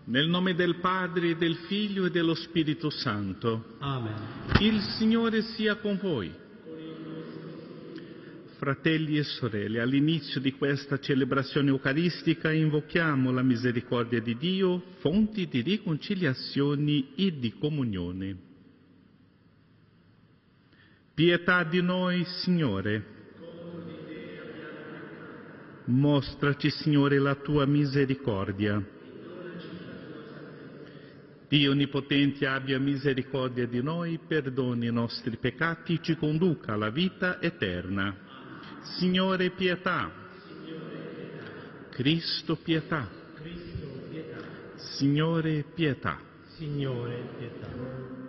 Nel nome del Padre, del Figlio e dello Spirito Santo. Amen. Il Signore sia con voi. Fratelli e sorelle, all'inizio di questa celebrazione eucaristica invochiamo la misericordia di Dio, fonte di riconciliazione e di comunione. Pietà di noi, Signore. Mostraci, Signore, la tua misericordia. Dio Onnipotente abbia misericordia di noi, perdoni i nostri peccati e ci conduca alla vita eterna. Signore, pietà. Cristo, pietà. Signore, pietà. Signore, pietà.